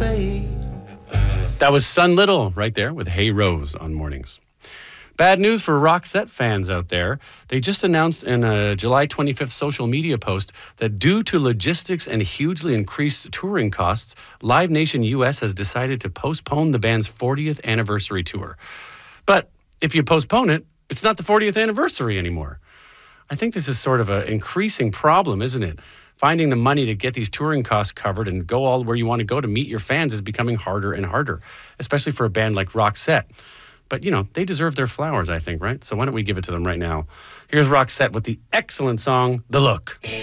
fade. That was Sun Little right there with Hey Rose on Mornings. Bad news for Roxette fans out there. They just announced in a July 25th social media post that due to logistics and hugely increased touring costs, Live Nation US has decided to postpone the band's 40th anniversary tour. But if you postpone it, it's not the 40th anniversary anymore. I think this is sort of an increasing problem, isn't it? Finding the money to get these touring costs covered and go all where you want to go to meet your fans is becoming harder and harder, especially for a band like Roxette. But, you know, they deserve their flowers, I think, right? So why don't we give it to them right now? Here's Roxette with the excellent song, The Look.